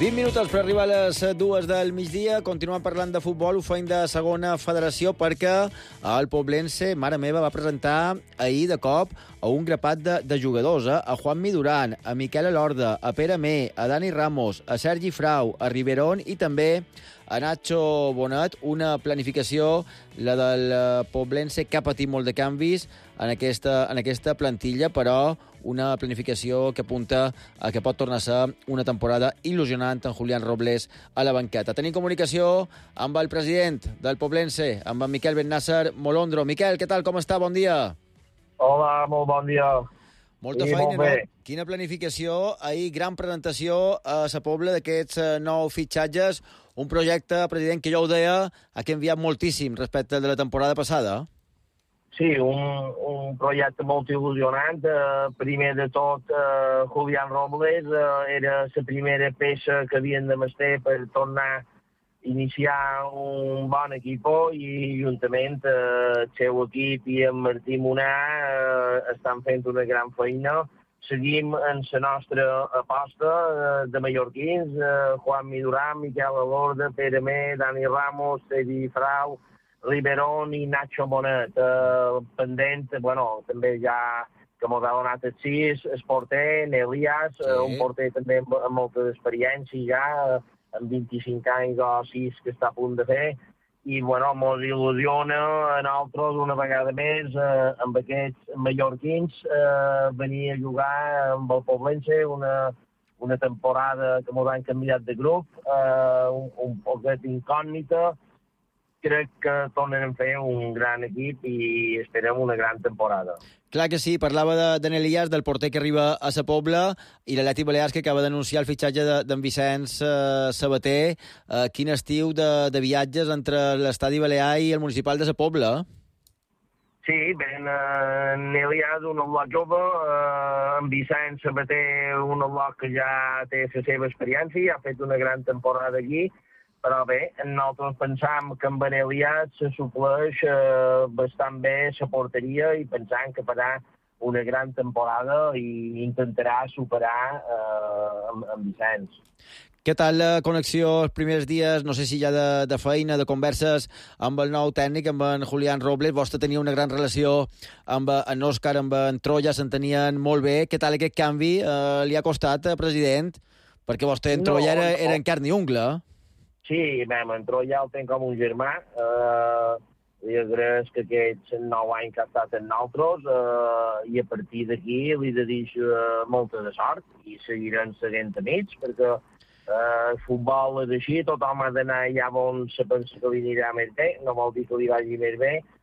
20 minuts per arribar a les 2 del migdia. Continuem parlant de futbol, ho feim de segona federació perquè el Poblense, mare meva, va presentar ahir de cop a un grapat de jugadors, a Juanmi Duran, a Miquel Elorda, a Pere Mé, a Dani Ramos, a Sergi Frau, a Riverón i també a Nacho Bonet. Una planificació, la del Poblense, que ha patit molt de canvis en aquesta plantilla, però una planificació que apunta a que pot tornar a ser una temporada il·lusionant en Julián Robles a la banqueta. Tenim comunicació amb el president del Poblense, amb en Miquel Bennàsser Molondro. Miquel, què tal, com està? Bon dia. Hola, molt bon dia. Molta feina, no? Quina planificació. Ahir, gran presentació a la Pobla d'aquests nous fitxatges. Un projecte, president, que jo ho deia, ha canviat moltíssim respecte de la temporada passada. Sí, un projecte molt il·lusionant. Primer de tot, Julián Robles era la primera peça que havien de mestre per tornar a iniciar un bon equip i juntament el seu equip i en Martí Monà estan fent una gran feina. Seguim en la nostra aposta de mallorquins, Juanmi Duran, Miquel Elorda, Pere Mé, Dani Ramos, Sergi Frau, Riverón i Nacho Bonet. Pendent, també ja que m'ho ha donat el 6, el porter, Elias, sí. Un porter també amb molta experiència ja, amb 25 anys o 6 que està a punt de fer. I, mos il·lusiona a nosaltres una vegada més amb aquests mallorquins venir a jugar amb el Poblense una temporada que mos han canviat de grup, un poquet incògnita. Crec que tornen a fer un gran equip i esperem una gran temporada. Clar que sí, parlava d'en Elias, del porter que arriba a sa Pobla, i l'Atlètic Balears, que acaba d'anunciar el fitxatge d'en Vicenç Sabater. Quin estiu de viatges entre l'estadi balear i el municipal de sa Pobla? Sí, ben, en Elias, un bloc jove, en Vicenç Sabater, un bloc que ja té la seva experiència, ha fet una gran temporada aquí. Però bé, nosaltres pensam que amb en Elias se supleix bastant bé la porteria i pensam que farà una gran temporada i intentarà superar en Vicenç. Què tal la connexió els primers dies, no sé si ja de feina, de converses amb el nou tècnic, amb en Julián Robles? Vostè tenia una gran relació amb en Òscar, amb en Troya, s'entenien molt bé. Què tal aquest canvi? Li ha costat, president? Perquè vostè en Troya era en carn i ungla. Sí, en Troya el tenc com un germà. Li agraeix que aquests 9 anys que ha estat amb nosaltres i a partir d'aquí li dedico molta de sort i seguirem seguint amics perquè el futbol és així, tothom ha d'anar allà on se pensa que li anirà més bé, no vol dir que li vagi més bé,